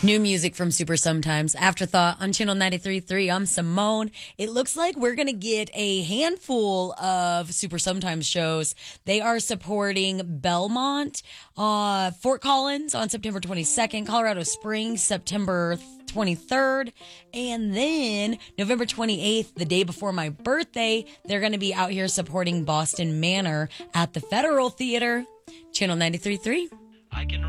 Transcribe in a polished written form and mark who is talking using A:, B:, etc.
A: New music from Super Sometimes. Afterthought on Channel 93.3. I'm Simone. It looks like we're going to get a handful of Super Sometimes shows. They are supporting Belmont, Fort Collins on September 22nd, Colorado Springs, September 23rd, and then November 28th, the day before my birthday, they're going to be out here supporting Boston Manor at the Federal Theater. Channel 93.3.